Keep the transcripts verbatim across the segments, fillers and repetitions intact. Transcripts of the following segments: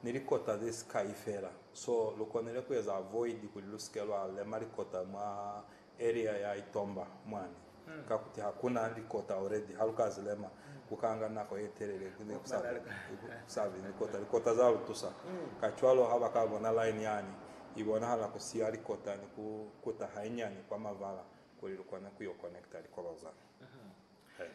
nilikota this kaifera so lukonele kweza avoid kulilusikelo le malikota ma area ya Itomba mwani mm. kakuti hakuna likota already halukazi lema mm. kukanga nako yeterere kune kusabe kusabe likota likota za lutusa mm. kachwalo haba kabona line yani ibona hala kusia likota ni kukuta hainyani kwa mavala kulilukwana kuyo connector likobaza mhm hey.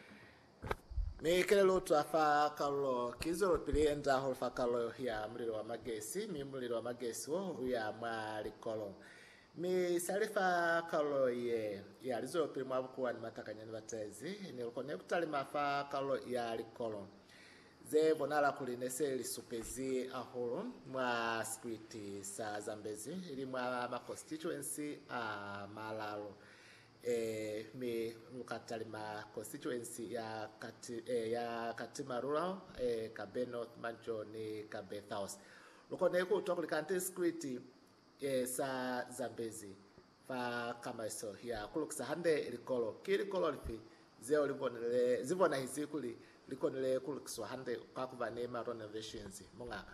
Me kelelo twafa kalo kizoro pilienda holfa kalo ya mlilo wa magesi mi mlilo wa magesi wo ya mali kolo mi salifa kalo ye ya lizo pili mwabukuwa ni matakanyani batezi ni lukone kutali mafa kalo ya likolo ze bonala kulinese lisupezi aholo mwa script sa Zambezi ili mwa ma constituency a malalo eh me mukatali ma constituency ya kati eh, ya Katima Rural eh Kabe North Mancho ni Kabe South lukone ku tokulikante script eh sa Zambezi fa kama iso ya kulukisa hande likolo kili kolo lipi zeo libonele zibona hizikuli likonele kulukiswa hande kakuva nema renovations mungaka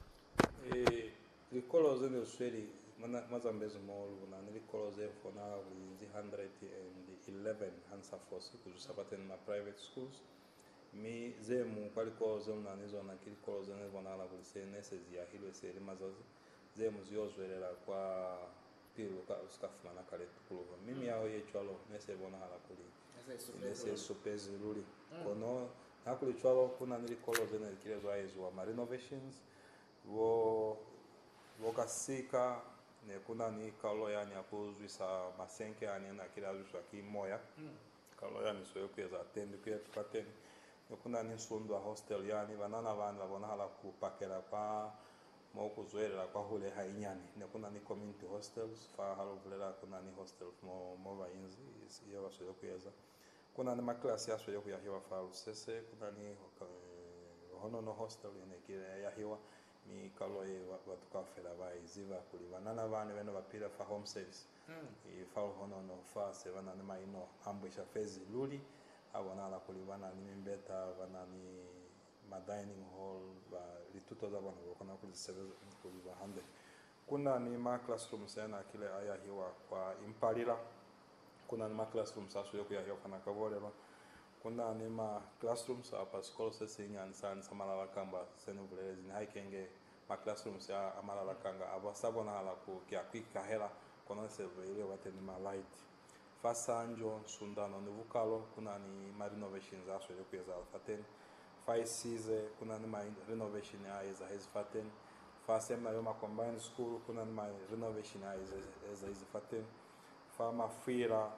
eh likolo zene usweli Mazambezi molu na nilikolo ze fona wizi one hundred eleven hansa force kujusapate na private schools mi ze mu kwaliko zo na nizo na kilikolo ze ne bona la kulise nesezi ya hilo seri mazazi ze mu ziozwelela kwa pilo ka uskafuna na kale tukuluva mimi yao yechwalo nese bona hala kuli nese supezi luli kono nakuli chwalo kuna nilikolo ze ne kilezo aizu wa renovations wo wokasika ne kuna ni kalo yani apozwisa masenke yani na kila azwiswa ki moya mm. kalo yani so yokweza atende kwe tukatende ne kuna ni sundwa hostel yani banana bana babona hala kupakela pa moko zoera kwa hule hainyani ne kuna ni community hostels fa halo vulela kuna ni hostel mo mo bayinzi iyo so yokweza kuna ni maklasi yaso yokuya hiwa fa usese kuna ni uh, hono no hostel ne kile ya hiwa mi kalo ye watu kafela bai ziva kulivana na bana beno bapira fa home service mm. i fa hono no fa se bana na maino ambusha fezi luli abona la kulivana ni mbeta bana ni ma dining hall ba lituto za bana kuna kulisebe kuliva hande kuna ni ma classroom sana kile aya hiwa kwa impalira kuna ni ma classroom sasu yoku ya hiwa kana kavolero kuna ni ma classrooms apa school setting and san samala kamba senuvlezi ni haikenge ma classrooms ya amala kanga aba sabona hala ku kya kwika hela kono serve ile wate ni ma light fasanjo sundano ni vukalo kuna ni ma renovations aso ile kuza faten five season kuna ni ma renovation ya iza his faten fa sema yo ma combined school kuna ni ma renovation ya iza his faten fa ma fira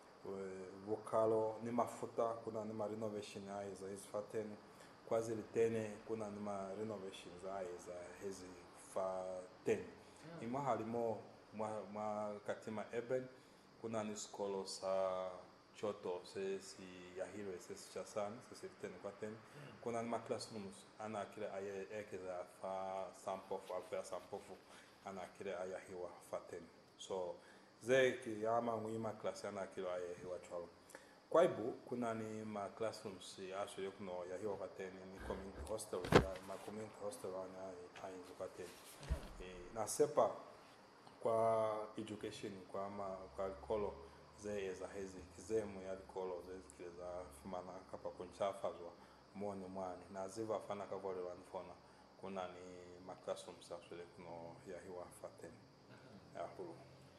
vokalo ni mafuta kuna ni ma renovation aiza hizi fateni kwazi litene kuna ni ma renovations aiza hizi fateni mm. ima halimo mwa, mwa katima eben kuna ni skolo sa choto sesi ya hilo sesi chasani sesi litene fateni mm. kuna ni ma classrooms ana kile aye ekeza fa sampofu alfa sampofu ana kile aya hiwa fateni so zeki yama muima klasi ana kilo aye hiwa chwalo kwaibu kuna ni ma classrooms aso yokuno ya hiwa kateni ni community hostel ya ma community hostel ana ayi zukateni e, na sepa kwa education kwa ma kwa kolo ze za hezi kizemu ya kolo ze zikileza fumana kapa kunchafazwa mwoni mwani na ziva fana kavole wanfona kuna ni ma classrooms aso yokuno ya hiwa fateni ya hulu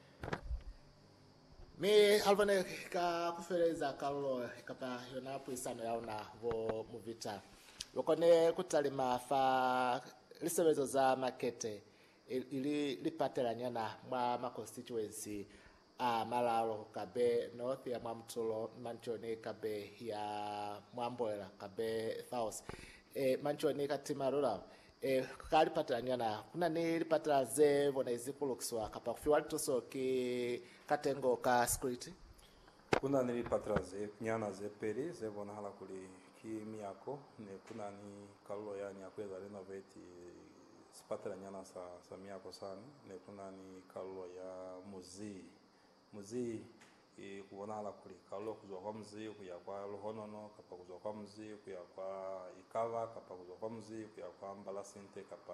mi alvane ka kufereza kalo kapa yonapo isano yaona vo muvita lokone kutalima fa lisevezo za makete ili lipatelanya na mwa ma constituency a malalo Kabe North ya Mwamtulo Manchoni Kabe ya Mwamboela Kabe South e Manchoni Katima Rural e kali patanya na kuna ni lipatala ze bona izikulukiswa kapa kufiwa litoso ki katengo ka script kuna ni lipatala ze nyana ze peri ze bona hala kuli ki miako ne kuna ni kalo yani akweza renovate spatala nyana sa sa miako sana ne kuna ni kalo ya muzi muzi e kuona hala kuli kalo kuzwa kwa muzi kuya kwa lohonono kapa kuzwa kwa muzi kuya kwa ikava kapa kuzwa kwa muzi kuya kwa mbala sinte kapa